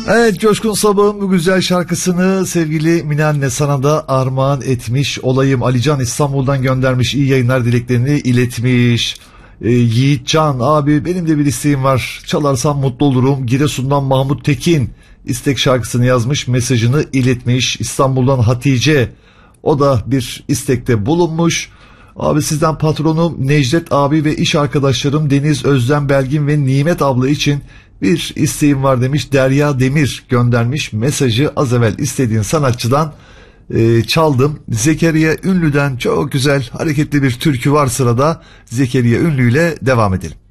Evet, Coşkun Sabah'ın bu güzel şarkısını sevgili Minanne sana da armağan etmiş olayım. Alican İstanbul'dan göndermiş, iyi yayınlar dileklerini iletmiş. Yiğitcan abi, benim de bir isteğim var, çalarsam mutlu olurum. Giresun'dan Mahmut Tekin istek şarkısını yazmış, mesajını iletmiş. İstanbul'dan Hatice, o da bir istekte bulunmuş. Abi sizden patronum Necdet abi ve iş arkadaşlarım Deniz, Özlem, Belgin ve Nimet abla için bir isteğim var demiş. Derya Demir göndermiş mesajı. Az evvel istediğin sanatçıdan çaldım. Zekeriya Ünlü'den çok güzel hareketli bir türkü var sırada. Zekeriya Ünlü ile devam edelim.